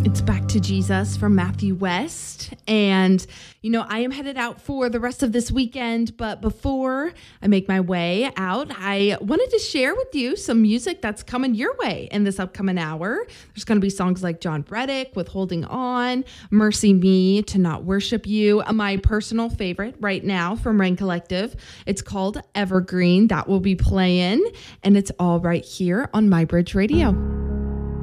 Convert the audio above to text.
It's Back to Jesus from Matthew West. And, I am headed out for the rest of this weekend. But before I make my way out, I wanted to share with you some music that's coming your way in this upcoming hour. There's going to be songs like John Reddick with Holding On, Mercy Me, To Not Worship You. My personal favorite right now from Rain Collective. It's called Evergreen. That will be playing. And it's all right here on My Bridge Radio.